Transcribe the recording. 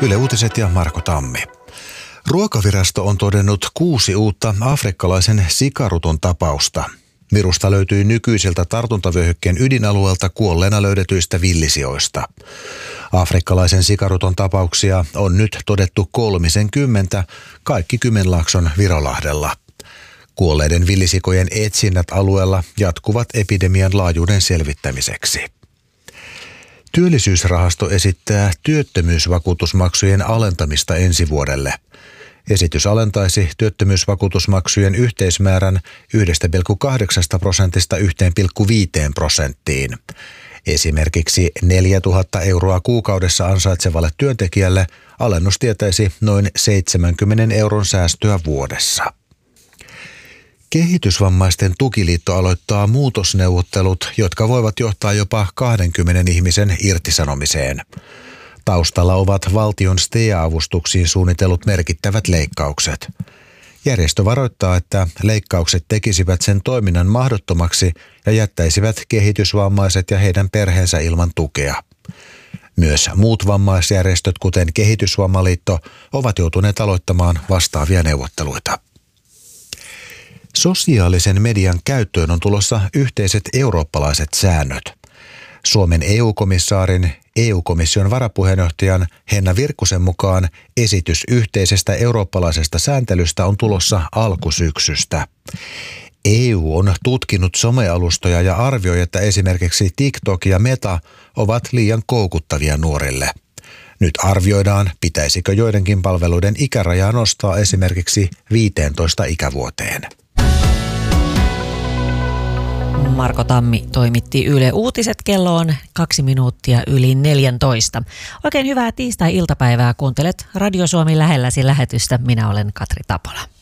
Yle Uutiset ja Marko Tammi. Ruokavirasto on todennut 6 uutta afrikkalaisen sikaruton tapausta. Virusta löytyi nykyiseltä tartuntavyöhykkeen ydinalueelta kuolleena löydetyistä villisijoista. Afrikkalaisen sikaruton tapauksia on nyt todettu 30, kaikki Kymenlaakson Virolahdella. Kuolleiden villisikojen etsinnät alueella jatkuvat epidemian laajuuden selvittämiseksi. Työllisyysrahasto esittää työttömyysvakuutusmaksujen alentamista ensi vuodelle. Esitys alentaisi työttömyysvakuutusmaksujen yhteismäärän 1,8% 1,5%. Esimerkiksi 4 000 euroa kuukaudessa ansaitsevalle työntekijälle alennus tietäisi noin 70 euron säästöä vuodessa. Kehitysvammaisten tukiliitto aloittaa muutosneuvottelut, jotka voivat johtaa jopa 20 ihmisen irtisanomiseen. Taustalla ovat valtion STEA-avustuksiin suunnitellut merkittävät leikkaukset. Järjestö varoittaa, että leikkaukset tekisivät sen toiminnan mahdottomaksi ja jättäisivät kehitysvammaiset ja heidän perheensä ilman tukea. Myös muut vammaisjärjestöt, kuten Kehitysvammaliitto, ovat joutuneet aloittamaan vastaavia neuvotteluita. Sosiaalisen median käyttöön on tulossa yhteiset eurooppalaiset säännöt. Suomen EU-komissaarin, EU-komission varapuheenjohtajan Henna Virkkusen mukaan esitys yhteisestä eurooppalaisesta sääntelystä on tulossa alkusyksystä. EU on tutkinut somealustoja ja arvioi, että esimerkiksi TikTok ja Meta ovat liian koukuttavia nuorille. Nyt arvioidaan, pitäisikö joidenkin palveluiden ikärajaa nostaa esimerkiksi 15 ikävuoteen. Marko Tammi toimitti Yle Uutiset, kello on 2 minuuttia yli 14. Oikein hyvää tiistai-iltapäivää, kuuntelet Radio Suomi lähelläsi lähetystä. Minä olen Katri Tapola.